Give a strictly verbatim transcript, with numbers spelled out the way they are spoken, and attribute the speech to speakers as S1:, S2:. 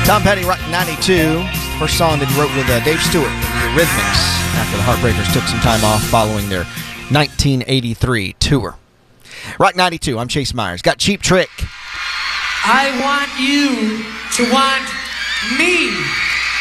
S1: Tom Petty, Rock ninety-two. First song that he wrote with uh, Dave Stewart, the Eurythmics, after the Heartbreakers took some time off following their nineteen eighty-three tour. Rock ninety-two, I'm Chase Myers. Got Cheap Trick.
S2: I want you to want me.